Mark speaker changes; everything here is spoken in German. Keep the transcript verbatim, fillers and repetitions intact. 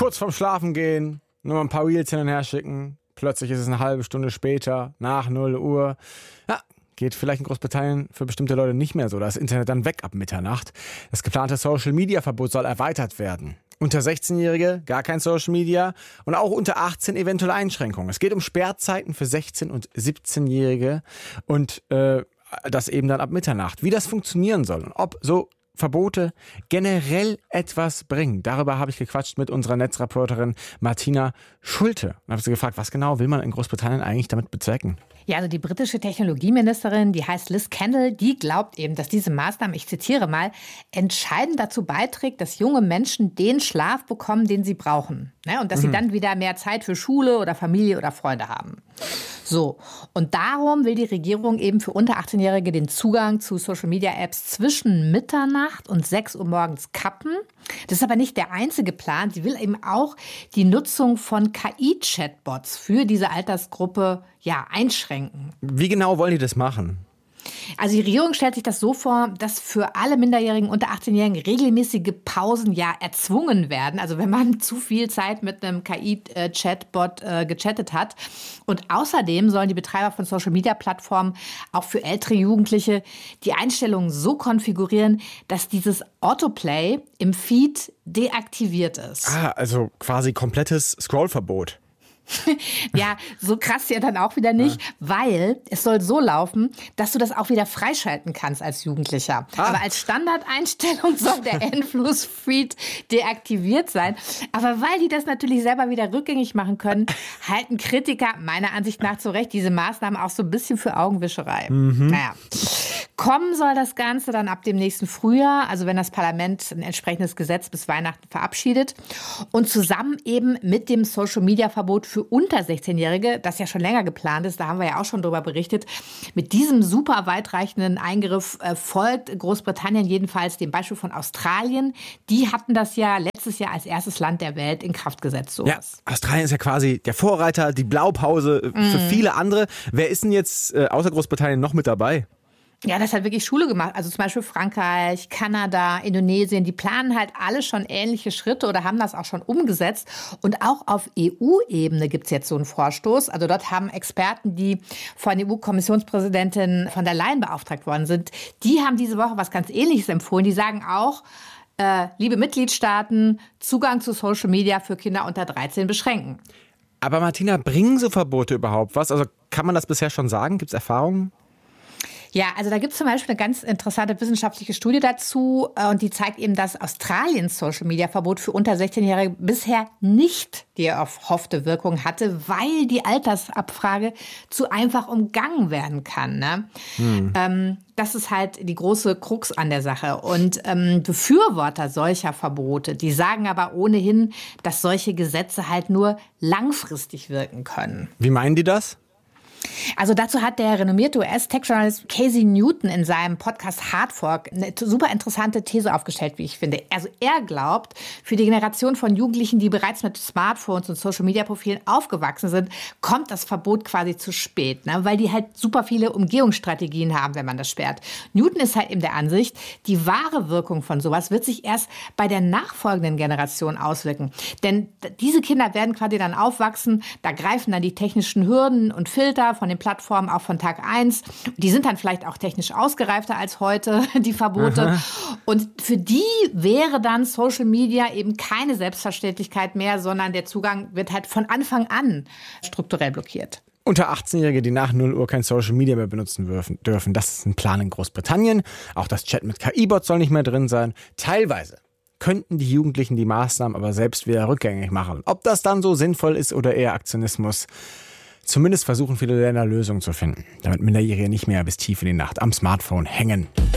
Speaker 1: kurz vorm Schlafengehen, nur mal ein paar Reels hin und her schicken. Plötzlich ist es eine halbe Stunde später, nach null Uhr. Ja, geht vielleicht in Großbritannien für bestimmte Leute nicht mehr so. Da ist Internet dann weg ab Mitternacht. Das geplante Social-Media-Verbot soll erweitert werden. Unter sechzehnjährige gar kein Social Media und auch unter achtzehn eventuelle Einschränkungen. Es geht um Sperrzeiten für sechzehn- und siebzehnjährige und äh, das eben dann ab Mitternacht. Wie das funktionieren soll und ob so Verbote generell etwas bringen. Darüber habe ich gequatscht mit unserer Netzreporterin Martina Schulte. Und habe sie gefragt, was genau will man in Großbritannien eigentlich damit bezwecken?
Speaker 2: Ja, also die britische Technologieministerin, die heißt Liz Kendall, die glaubt eben, dass diese Maßnahme, ich zitiere mal, entscheidend dazu beiträgt, dass junge Menschen den Schlaf bekommen, den sie brauchen. Ne? Und dass mhm. sie dann wieder mehr Zeit für Schule oder Familie oder Freunde haben. So, und darum will die Regierung eben für unter achtzehnjährige den Zugang zu Social-Media-Apps zwischen Mitternacht und sechs Uhr morgens kappen. Das ist aber nicht der einzige Plan. Sie will eben auch die Nutzung von K I-Chatbots für diese Altersgruppe ja, einschränken.
Speaker 1: Wie genau wollen die das machen?
Speaker 2: Also die Regierung stellt sich das so vor, dass für alle Minderjährigen unter achtzehnjährigen regelmäßige Pausen ja erzwungen werden. Also wenn man zu viel Zeit mit einem K I-Chatbot äh, gechattet hat. Und außerdem sollen die Betreiber von Social-Media-Plattformen auch für ältere Jugendliche die Einstellungen so konfigurieren, dass dieses Autoplay im Feed deaktiviert ist.
Speaker 1: Ah, also quasi komplettes Scrollverbot.
Speaker 2: Ja, so krass ja dann auch wieder nicht, ja. Weil es soll so laufen, dass du das auch wieder freischalten kannst als Jugendlicher. Ah. Aber als Standardeinstellung soll der Endfluss-Feed deaktiviert sein. Aber weil die das natürlich selber wieder rückgängig machen können, halten Kritiker meiner Ansicht nach zu Recht diese Maßnahmen auch so ein bisschen für Augenwischerei. Mhm. Naja. Kommen soll das Ganze dann ab dem nächsten Frühjahr, also wenn das Parlament ein entsprechendes Gesetz bis Weihnachten verabschiedet. Und zusammen eben mit dem Social-Media-Verbot für unter sechzehnjährige, das ja schon länger geplant ist, da haben wir ja auch schon drüber berichtet, mit diesem super weitreichenden Eingriff äh, folgt Großbritannien jedenfalls dem Beispiel von Australien. Die hatten das ja letztes Jahr als erstes Land der Welt in Kraft gesetzt. Sowas.
Speaker 1: Ja, Australien ist ja quasi der Vorreiter, die Blaupause für mm. viele andere. Wer ist denn jetzt äh, außer Großbritannien noch mit dabei?
Speaker 2: Ja, das hat wirklich Schule gemacht. Also zum Beispiel Frankreich, Kanada, Indonesien, die planen halt alle schon ähnliche Schritte oder haben das auch schon umgesetzt. Und auch auf E U-Ebene gibt es jetzt so einen Vorstoß. Also dort haben Experten, die von E U-Kommissionspräsidentin von der Leyen beauftragt worden sind, die haben diese Woche was ganz Ähnliches empfohlen. Die sagen auch, äh, liebe Mitgliedstaaten, Zugang zu Social Media für Kinder unter dreizehn beschränken.
Speaker 1: Aber Martina, bringen so Verbote überhaupt was? Also kann man das bisher schon sagen? Gibt es Erfahrungen?
Speaker 2: Ja, also da gibt es zum Beispiel eine ganz interessante wissenschaftliche Studie dazu und die zeigt eben, dass Australiens Social-Media-Verbot für unter sechzehnjährige bisher nicht die erhoffte Wirkung hatte, weil die Altersabfrage zu einfach umgangen werden kann. Ne? Hm. Ähm, das ist halt die große Krux an der Sache. Und ähm, Befürworter solcher Verbote, die sagen aber ohnehin, dass solche Gesetze halt nur langfristig wirken können.
Speaker 1: Wie meinen die das?
Speaker 2: Also dazu hat der renommierte U S-Tech-Journalist Casey Newton in seinem Podcast Hard Fork eine super interessante These aufgestellt, wie ich finde. Also er glaubt, für die Generation von Jugendlichen, die bereits mit Smartphones und Social-Media-Profilen aufgewachsen sind, kommt das Verbot quasi zu spät, ne? Weil die halt super viele Umgehungsstrategien haben, wenn man das sperrt. Newton ist halt eben der Ansicht, die wahre Wirkung von sowas wird sich erst bei der nachfolgenden Generation auswirken. Denn diese Kinder werden quasi dann aufwachsen, da greifen dann die technischen Hürden und Filter von den Plattformen auch von Tag eins. Die sind dann vielleicht auch technisch ausgereifter als heute, die Verbote. Aha. Und für die wäre dann Social Media eben keine Selbstverständlichkeit mehr, sondern der Zugang wird halt von Anfang an strukturell blockiert.
Speaker 1: Unter achtzehnjährige, die nach null Uhr kein Social Media mehr benutzen dürfen, das ist ein Plan in Großbritannien. Auch das Chat mit K I-Bots soll nicht mehr drin sein. Teilweise könnten die Jugendlichen die Maßnahmen aber selbst wieder rückgängig machen. Ob das dann so sinnvoll ist oder eher Aktionismus, zumindest versuchen viele Länder Lösungen zu finden, damit Minderjährige nicht mehr bis tief in die Nacht am Smartphone hängen.